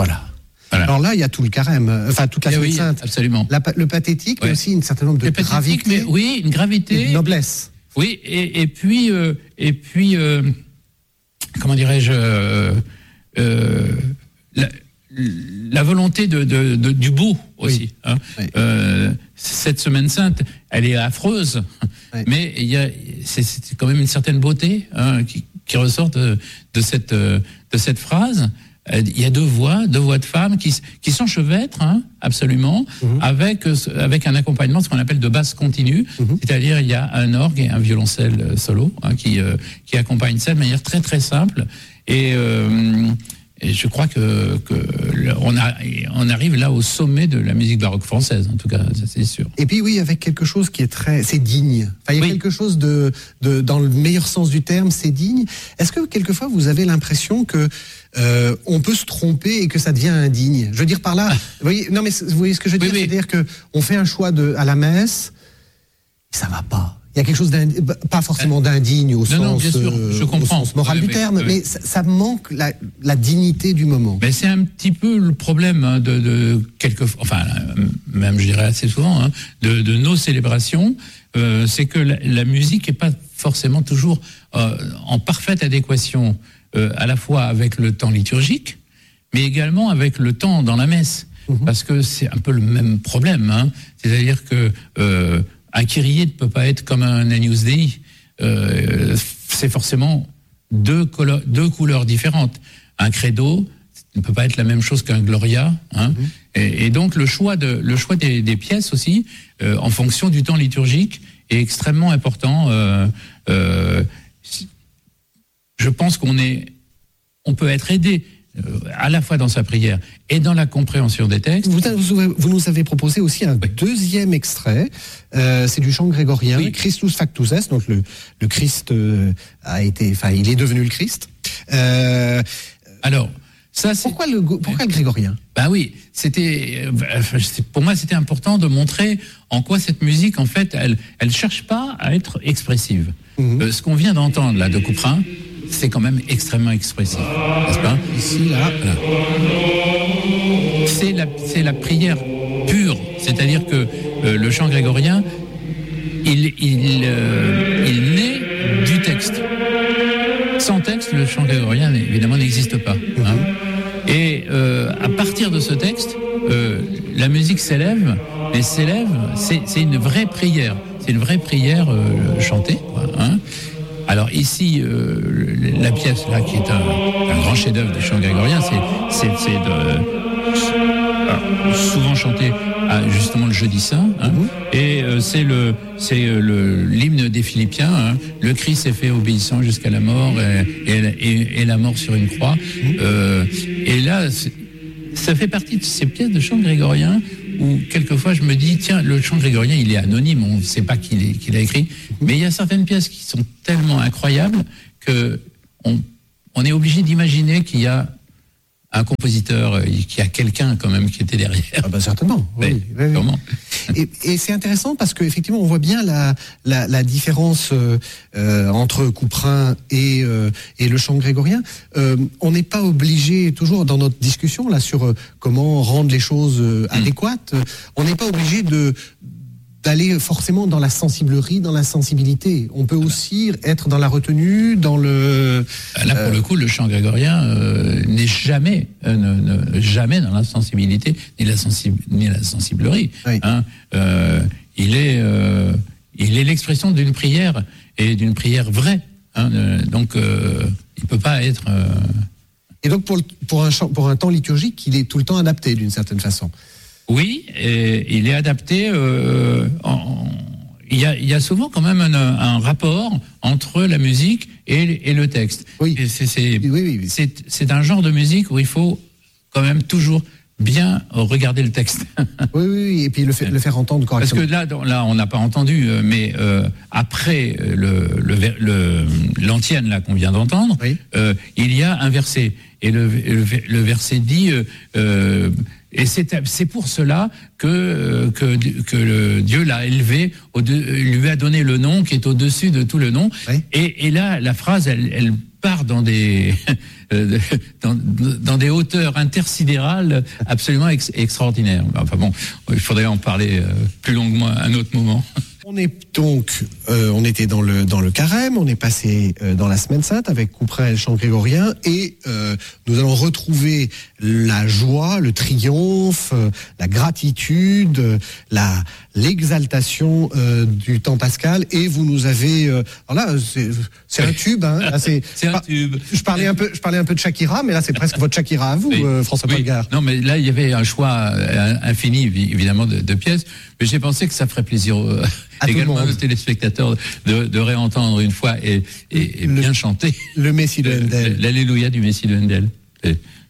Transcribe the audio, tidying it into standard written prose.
Voilà. Alors là, il y a tout le carême, toute la Semaine Sainte. Absolument. Le pathétique, mais aussi une certaine nombre de gravité. Oui, une gravité. Une noblesse. Oui, et puis, comment dirais-je, la volonté du beau aussi. Oui. Cette Semaine Sainte, elle est affreuse, mais c'est quand même une certaine beauté qui ressort de cette phrase. Il y a deux voix de femmes qui s'enchevêtrent, absolument, avec un accompagnement, ce qu'on appelle de basse continue, c'est-à-dire il y a un orgue et un violoncelle solo qui accompagnent ça de manière très très simple, et je crois que on arrive là au sommet de la musique baroque française, en tout cas, ça c'est sûr. Et puis oui, avec quelque chose qui est c'est digne. Enfin, il y a quelque chose de dans le meilleur sens du terme, c'est digne. Est-ce que quelquefois vous avez l'impression que on peut se tromper et que ça devient indigne? Je veux dire par là, vous voyez ce que je veux dire, c'est-à-dire que on fait un choix à la messe, ça va pas. Il y a quelque chose pas forcément d'indigne au sens moral du terme, mais ça manque la dignité du moment. Mais c'est un petit peu le problème même je dirais assez souvent, de nos célébrations, c'est que la musique n'est pas forcément toujours en parfaite adéquation à la fois avec le temps liturgique, mais également avec le temps dans la messe, parce que c'est un peu le même problème, c'est-à-dire que un Kyrie ne peut pas être comme un Agnus Dei. C'est forcément deux couleurs différentes. Un credo ne peut pas être la même chose qu'un Gloria. Et donc le choix des pièces aussi, en fonction du temps liturgique, est extrêmement important. Je pense on peut être aidé à la fois dans sa prière et dans la compréhension des textes. Vous nous avez proposé aussi un deuxième extrait, c'est du chant grégorien, Christus Factus Est, donc le Christ il est devenu le Christ. Alors, ça, pourquoi le grégorien? Oui, pour moi c'était important de montrer en quoi cette musique, en fait, elle cherche pas à être expressive. Ce qu'on vient d'entendre là de Couperin, c'est quand même extrêmement expressif, n'est-ce pas? Ici, là. C'est la prière pure, c'est-à-dire que le chant grégorien, il naît du texte. Sans texte, le chant grégorien, évidemment, n'existe pas. Et à partir de ce texte, la musique s'élève, c'est une vraie prière. C'est une vraie prière chantée, Alors ici, la pièce là qui est un grand chef-d'œuvre du chant grégorien, c'est souvent chanté justement le jeudi saint, et c'est l'hymne des Philippiens. Le Christ s'est fait obéissant jusqu'à la mort et la mort sur une croix. Et là, ça fait partie de ces pièces de chant grégorien où quelquefois je me dis, tiens, le chant grégorien, il est anonyme, on ne sait pas qui l'a écrit, mais il y a certaines pièces qui sont tellement incroyables que on est obligé d'imaginer qu'il y a un compositeur, qu'il y a quelqu'un quand même qui était derrière. Certainement. Oui. Et c'est intéressant parce qu'effectivement, on voit bien la différence entre Couperin et le chant grégorien. On n'est pas obligé, toujours dans notre discussion là sur comment rendre les choses adéquates, on n'est pas obligé d'aller forcément dans la sensiblerie, dans la sensibilité. On peut aussi être dans la retenue, dans le... Là, pour le coup, le chant grégorien n'est jamais dans la sensibilité, ni la sensiblerie. Il est l'expression d'une prière, et d'une prière vraie. Donc, il peut pas être... Et donc, pour un temps liturgique, il est tout le temps adapté, d'une certaine façon. Oui, il est adapté. Il y a souvent quand même un rapport entre la musique et le texte. Oui. C'est un genre de musique où il faut quand même toujours bien regarder le texte. Oui, et puis le faire entendre correctement. Parce que là, on n'a pas entendu, mais après l'antienne là qu'on vient d'entendre, il y a un verset, et le verset dit. Et c'est pour cela que Dieu l'a élevé, lui a donné le nom qui est au-dessus de tout le nom. Et là, la phrase, elle part dans des dans des hauteurs intersidérales absolument extraordinaires. Enfin bon, il faudrait en parler plus longuement à un autre moment. On est donc, on était dans le carême, on est passé dans la Semaine Sainte avec Couperin et le chant grégorien, et nous allons retrouver la joie, le triomphe, la gratitude, l'exaltation du temps pascal. Et vous nous avez, alors là, c'est un tube, hein. Là, c'est un tube. Je parlais un peu de Shakira, mais là c'est presque votre Shakira à vous, oui. François-Paul Gare. Non, mais là il y avait un choix infini évidemment de pièces, mais j'ai pensé que ça ferait plaisir également aux téléspectateurs de réentendre une fois et bien chanter le Messie de Handel, l'Alléluia du Messie de Handel.